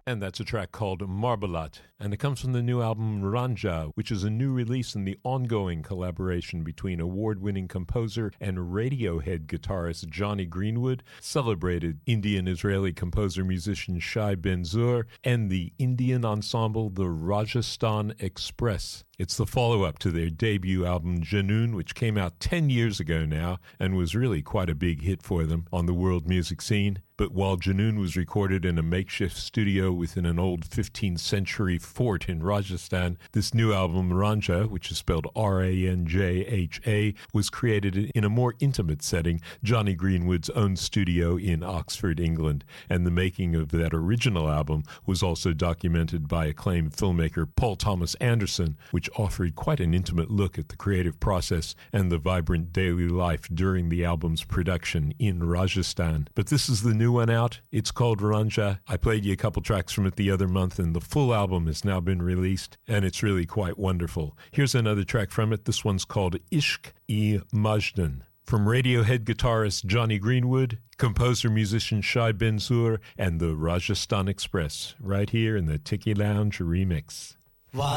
And that's a track called Marbalat, and it comes from the new album Ranja, which is a new release in the ongoing collaboration between award-winning composer and Radiohead guitarist Jonny Greenwood, celebrated Indian-Israeli composer-musician Shai Ben-Zur, and the Indian ensemble the Rajasthan Express. It's the follow-up to their debut album Junoon, which came out 10 years ago now and was really quite a big hit for them on the world music scene. But while Junoon was recorded in a makeshift studio within an old 15th century fort in Rajasthan, this new album Ranja, which is spelled R-A-N-J-H-A, was created in a more intimate setting, Jonny Greenwood's own studio in Oxford, England. And the making of that original album was also documented by acclaimed filmmaker Paul Thomas Anderson, which offered quite an intimate look at the creative process and the vibrant daily life during the album's production in Rajasthan. But this is the new one out. It's called Ranja. I played you a couple tracks from it the other month, and the full album has now been released, and it's really quite wonderful. Here's another track from it. This one's called Ishq-e Majdan. From Radiohead guitarist Jonny Greenwood, composer-musician Shai Ben-Zur, and the Rajasthan Express, right here in the Tiki Lounge remix.